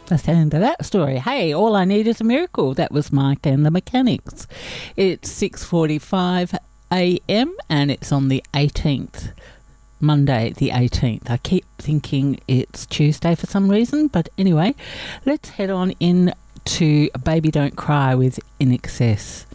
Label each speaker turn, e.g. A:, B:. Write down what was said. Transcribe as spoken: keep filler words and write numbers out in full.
A: That's the end of that story. Hey, all I need is a miracle. That was Mike and the Mechanics. It's six forty-five a m and it's on the eighteenth. Monday the eighteenth. I keep thinking it's Tuesday for some reason, but anyway, let's head on in to Baby Don't Cry with In Excess.